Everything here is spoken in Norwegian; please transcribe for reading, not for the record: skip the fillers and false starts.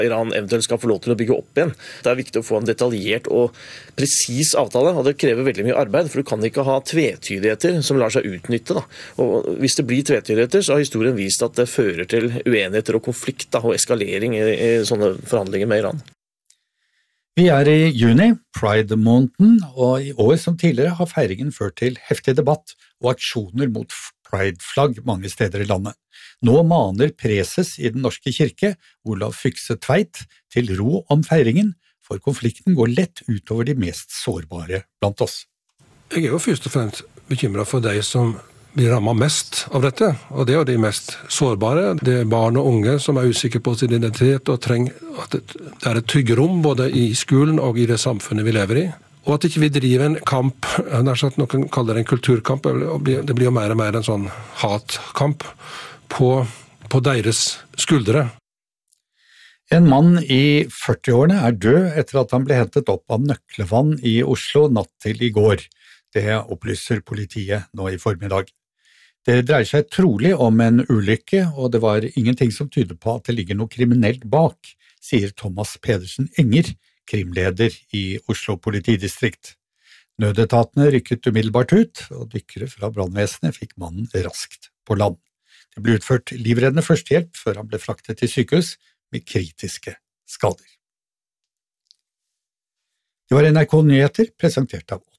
Iran eventuelt skal få lov til å bygge opp igjen. Det er viktig å få en detaljert og presis avtale, og det krever veldig mye arbeid, for du kan ikke ha tvetydigheter som lar seg utnytte. Da. Og hvis det blir tvetydigheter, så har historien vist at det fører til uenigheter og konflikt og eskalering i sånne forhandlinger med Iran. Vi i juni, Pride-måneden, og i år som tidligere har feiringen ført til heftig debatt og aksjoner mot Pride-flagg mange steder i landet. Nå maner preses i Den norske kirke, Olav Fykse Tveit, til ro om feiringen, for konflikten går lett utover de mest sårbare blant oss. Jeg jo først og fremst bekymret for de som blir rammet mest av dette, og det de mest sårbare. Det barn og unge som usikre på sin identitet og trenger at det et tryggerom både i skolen og i det samfunnet vi lever i. Og at ikke vi driver en kamp, noen kaller det en kulturkamp, det blir jo mer og mer en sånn hatkamp på deres skuldre. En mann i 40-årene død etter at han ble hentet opp av nøkkelvann i Oslo natt til i går. Det opplyser politiet nå i formiddag. Det dreier seg trolig om en ulykke, og det var ingenting som tyder på at det ligger noe kriminelt bak, sier Thomas Pedersen Enger, krimleder i Oslo politidistrikt. Nødetatene rykket umiddelbart ut, og dykkere fra brannvesenet fikk mannen raskt på land. Det ble utført livreddende førstehjelp før han ble fraktet til sykehus med kritiske skader. Det var NRK Nyheter, presentert av